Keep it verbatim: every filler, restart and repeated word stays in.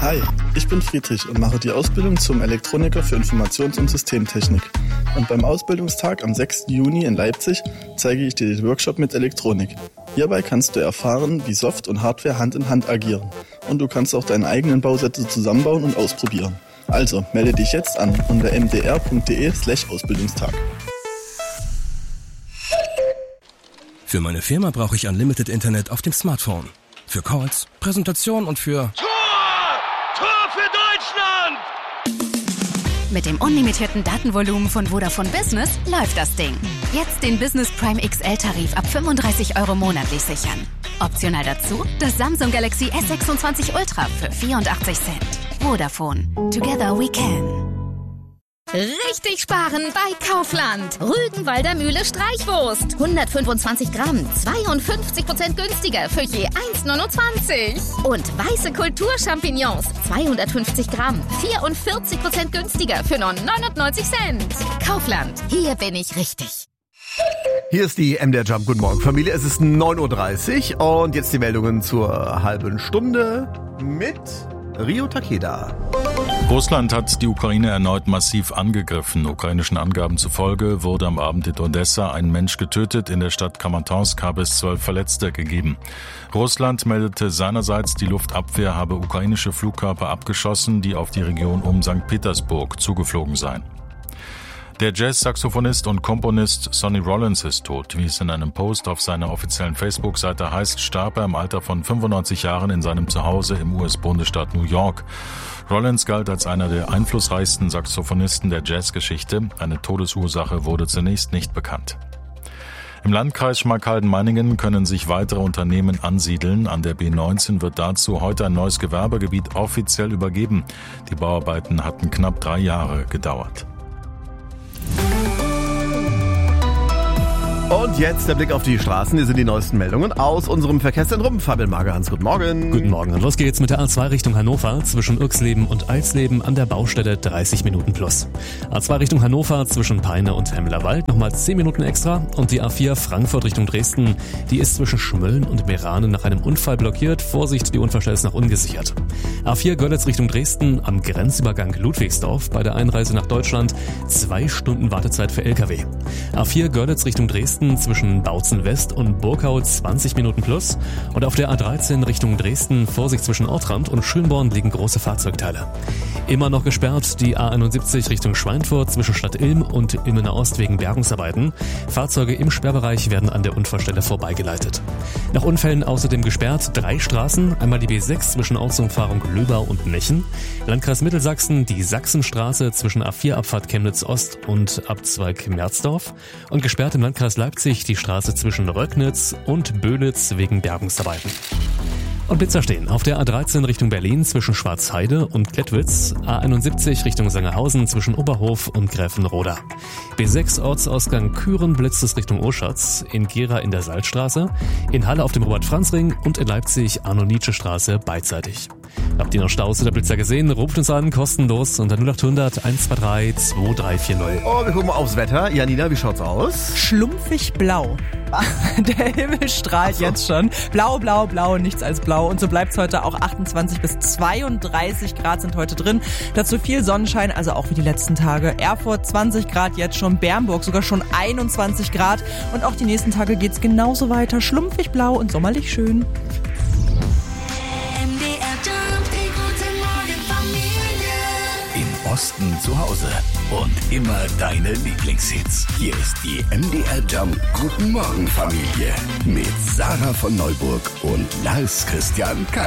Hi, ich bin Friedrich und mache die Ausbildung zum Elektroniker für Informations- und Systemtechnik. Und beim Ausbildungstag am sechsten Juni in Leipzig zeige ich dir den Workshop mit Elektronik. Hierbei kannst du erfahren, wie Soft und Hardware Hand in Hand agieren. Und du kannst auch deine eigenen Bausätze zusammenbauen und ausprobieren. Also, melde dich jetzt an unter m d r punkt d e slash Ausbildungstag. Für meine Firma brauche ich Unlimited Internet auf dem Smartphone. Für Calls, Präsentation und für... Tor! Tor für Deutschland! Mit dem unlimitierten Datenvolumen von Vodafone Business läuft das Ding. Jetzt den Business Prime X L-Tarif ab fünfunddreißig Euro monatlich sichern. Optional dazu das Samsung Galaxy S sechsundzwanzig Ultra für vierundachtzig Cent. Vodafone. Together we can. Richtig sparen bei Kaufland. Rügenwalder Mühle Streichwurst. hundertfünfundzwanzig Gramm, zweiundfünfzig Prozent günstiger für je eins neunundzwanzig. Und weiße Kulturchampignons, zweihundertfünfzig Gramm, vierundvierzig Prozent günstiger für nur neunundneunzig Cent. Kaufland, hier bin ich richtig. Hier ist die M D R Jump. Guten Morgen, Familie. Es ist neun Uhr dreißig und jetzt die Meldungen zur halben Stunde mit Rio Takeda. Russland hat die Ukraine erneut massiv angegriffen. Ukrainischen Angaben zufolge wurde am Abend in Odessa ein Mensch getötet. In der Stadt Kramatorsk habe es zwölf Verletzte gegeben. Russland meldete seinerseits, die Luftabwehr habe ukrainische Flugkörper abgeschossen, die auf die Region um Sankt Petersburg zugeflogen seien. Der Jazz-Saxophonist und Komponist Sonny Rollins ist tot. Wie es in einem Post auf seiner offiziellen Facebook-Seite heißt, starb er im Alter von fünfundneunzig Jahren in seinem Zuhause im U S-Bundesstaat New York. Rollins galt als einer der einflussreichsten Saxophonisten der Jazzgeschichte. Eine Todesursache wurde zunächst nicht bekannt. Im Landkreis Schmalkalden-Meiningen können sich weitere Unternehmen ansiedeln. An der B neunzehn wird dazu heute ein neues Gewerbegebiet offiziell übergeben. Die Bauarbeiten hatten knapp drei Jahre gedauert. Und jetzt der Blick auf die Straßen. Hier sind die neuesten Meldungen aus unserem Verkehrszentrum. Fabian Magerhans, guten Morgen. Guten Morgen. Und los geht's mit der A zwei Richtung Hannover zwischen Irxleben und Alsleben an der Baustelle dreißig Minuten plus. A zwei Richtung Hannover zwischen Peine und Hemmerwald nochmal zehn Minuten extra. Und die A vier Frankfurt Richtung Dresden, die ist zwischen Schmölln und Meerane nach einem Unfall blockiert. Vorsicht, die Unfallstelle ist noch ungesichert. A vier Görlitz Richtung Dresden am Grenzübergang Ludwigsdorf bei der Einreise nach Deutschland. Zwei Stunden Wartezeit für L K W. A vier Görlitz Richtung Dresden zwischen Bautzen West und Burkau zwanzig Minuten plus. Und auf der A dreizehn Richtung Dresden, Vorsicht zwischen Ortrand und Schönborn liegen große Fahrzeugteile. Immer noch gesperrt die A einundsiebzig Richtung Schweinfurt zwischen Stadt Ilm und Ilmener Ost wegen Bergungsarbeiten. Fahrzeuge im Sperrbereich werden an der Unfallstelle vorbeigeleitet. Nach Unfällen außerdem gesperrt drei Straßen, einmal die B sechs zwischen Ortsumfahrung Löbau und Nechen, Landkreis Mittelsachsen die Sachsenstraße zwischen A vier Abfahrt Chemnitz Ost und Abzweig Merzdorf und gesperrt im Landkreis Leipzig die Straße zwischen Röcknitz und Böhlitz wegen Bergungsarbeiten. Und Blitzer stehen auf der A dreizehn Richtung Berlin zwischen Schwarzheide und Klettwitz, A einundsiebzig Richtung Sangerhausen zwischen Oberhof und Gräfenroda. B sechs Ortsausgang Küren blitzt es Richtung Oschatz, in Gera in der Salzstraße, in Halle auf dem Robert-Franz-Ring und in Leipzig Arno-Nietzsche-Straße beidseitig. Habt ihr noch Staus oder Blitzer gesehen? Ruft uns an, kostenlos unter null achthundert eins zwei drei zwei drei vier null. Oh, wir gucken mal aufs Wetter. Janina, wie schaut's aus? Schlumpfig blau. Der Himmel strahlt so. Jetzt schon. Blau, blau, blau, nichts als blau. Und so bleibt's heute auch. achtundzwanzig bis zweiunddreißig Grad sind heute drin. Dazu viel Sonnenschein, also auch wie die letzten Tage. Erfurt zwanzig Grad jetzt schon, Bernburg sogar schon einundzwanzig Grad. Und auch die nächsten Tage geht's genauso weiter. Schlumpfig blau und sommerlich schön. Osten zu Hause und immer deine Lieblingshits. Hier ist die M D R Jump Guten Morgen Familie mit Sarah von Neuburg und Lars Christian K.